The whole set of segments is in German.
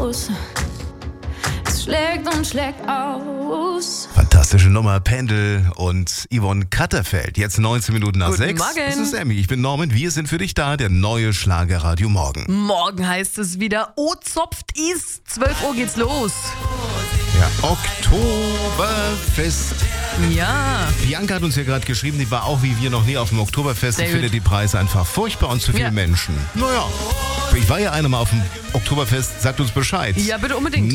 aus. Es schlägt und schlägt aus. Fantastische Nummer, Pendel und Yvonne Katterfeld. Jetzt 19 Minuten nach 6. Morgen. Das ist Emmy, ich bin Norman. Wir sind für dich da, der neue Schlagerradio Morgen. Morgen heißt es wieder, zopft is. 12 Uhr geht's los. Ja, Oktoberfest. Ja. Bianca hat uns ja gerade geschrieben, die war auch wie wir noch nie auf dem Oktoberfest. Sehr Ich finde gut. die Preise einfach furchtbar und zu viele Ja. Menschen. Naja, ich war ja einmal auf dem Oktoberfest, sagt uns Bescheid. Ja, bitte unbedingt.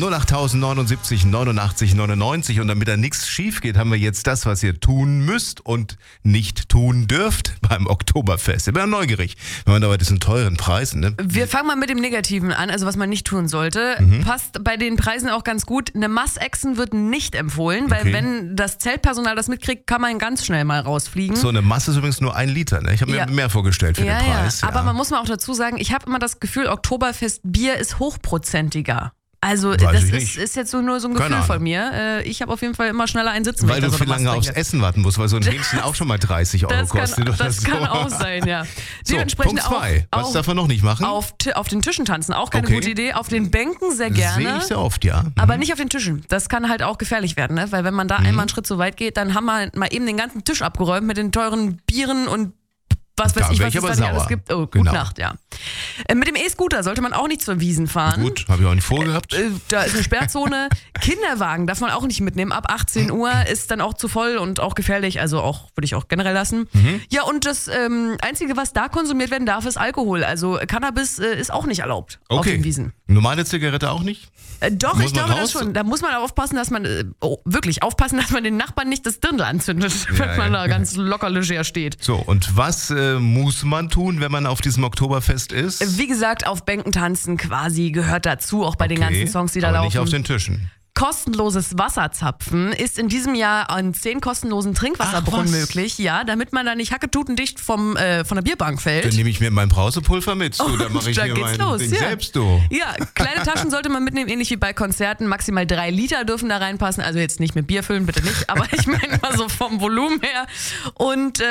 08079 89 99 und damit da nichts schief geht, haben wir jetzt das, was ihr tun müsst und nicht tun dürft beim Oktoberfest. Ich bin ja neugierig, wenn man da bei diesen teuren Preisen, ne? Wir fangen mal mit dem Negativen an, also was man nicht tun sollte. Passt bei den Preisen auch ganz gut. Eine Mass-Action wird nicht empfohlen, weil Okay. wenn das Zeltpersonal das mitkriegt, kann man ganz schnell mal rausfliegen. So eine Masse ist übrigens nur 1 Liter, ne? Ich habe Ja. mir mehr vorgestellt für den Preis. Ja. Aber man muss mal auch dazu sagen, ich habe immer das Gefühl, Oktoberfest-Bier ist hochprozentiger. Also Weiß das ich nicht. ist jetzt so nur so ein Keine Gefühl von Ahnung. mir. Ich habe auf jeden Fall immer schneller einen sitzen, Weil wenn du ich da viel so eine lange Maß aufs trinke. Essen warten musst, weil so ein Hähnchen auch schon mal 30 Euro kostet. oder Das so. kann auch sein, ja. So, Dementsprechend Punkt 2. Was darf man noch nicht machen? auf den Tischen tanzen, auch keine Okay. gute Idee. Auf den Bänken sehr Sehe gerne. ich sehr oft, ja. Aber nicht auf den Tischen. Das kann halt auch gefährlich werden, ne? Weil wenn man da Mhm. einmal einen Schritt zu weit geht, dann haben wir mal eben den ganzen Tisch abgeräumt mit den teuren Bieren und was weiß Da ich, wär was ich es aber da nicht sauer. alles gibt. Oh, gute Genau. Nacht, ja. Mit dem E-Scooter sollte man auch nicht zur Wiesn fahren. Gut, habe ich auch nicht vorgehabt. Da ist eine Sperrzone. Kinderwagen darf man auch nicht mitnehmen. Ab 18 Uhr ist dann auch zu voll und auch gefährlich. Also auch würde ich auch generell lassen. Ja, und das Einzige, was da konsumiert werden darf, ist Alkohol. Also Cannabis ist auch nicht erlaubt auf den Wiesen. Normale Zigarette auch nicht? Doch, Muss ich man glaube raus? das schon. Da muss man aufpassen, dass man, wirklich aufpassen, dass man den Nachbarn nicht das Dirndl anzündet, wenn man da ganz locker leger steht. So, und was muss man tun, wenn man auf diesem Oktoberfest ist? Wie gesagt, auf Bänken tanzen quasi gehört dazu, auch bei den ganzen Songs, die da aber laufen. nicht auf den Tischen. Kostenloses Wasserzapfen ist in diesem Jahr an 10 kostenlosen Trinkwasserbrunnen Ach, was? möglich, ja, damit man da nicht hacketutendicht von der Bierbank fällt. Dann nehme ich mir mein Brausepulver mit. Du, dann mache ich da mir geht's mein los, Ding ja. selbst, du. Ja, kleine Taschen sollte man mitnehmen, ähnlich wie bei Konzerten. Maximal 3 Liter dürfen da reinpassen. Also jetzt nicht mit Bier füllen, bitte nicht. Aber ich meine mal so vom Volumen her. Und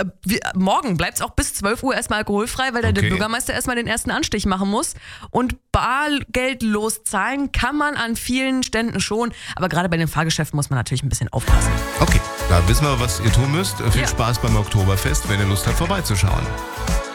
morgen bleibt es auch bis 12 Uhr erstmal alkoholfrei, weil da der Okay. Bürgermeister erstmal den ersten Anstich machen muss. Und bargeldlos zahlen kann man an vielen Ständen schon. Aber gerade bei den Fahrgeschäften muss man natürlich ein bisschen aufpassen. Okay, da wissen wir, was ihr tun müsst. Viel Ja. Spaß beim Oktoberfest, wenn ihr Lust habt, vorbeizuschauen.